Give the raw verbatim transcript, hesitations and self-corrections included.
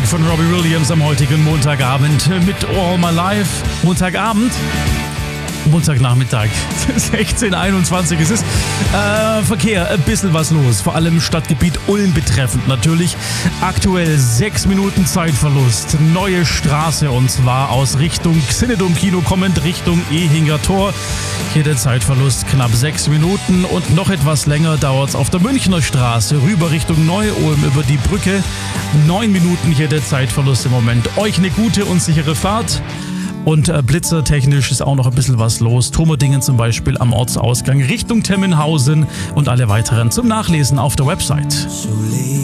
von Robbie Williams am heutigen Montagabend mit All My Life. Montagabend, Montagnachmittag, sechzehn Uhr einundzwanzig. Es ist äh, Verkehr, ein bisschen was los, vor allem Stadtgebiet Ulm betreffend natürlich. Aktuell sechs Minuten Zeitverlust, neue Straße und zwar aus Richtung Xinedom-Kino kommend Richtung Ehinger Tor. Hier der Zeitverlust knapp sechs Minuten und noch etwas länger dauert es auf der Münchner Straße rüber Richtung Neu-Ulm über die Brücke. Neun Minuten hier der Zeitverlust im Moment. Euch eine gute und sichere Fahrt. Und äh, blitzertechnisch ist auch noch ein bisschen was los. Thomerdingen zum Beispiel am Ortsausgang Richtung Temmenhausen und alle weiteren zum Nachlesen auf der Website.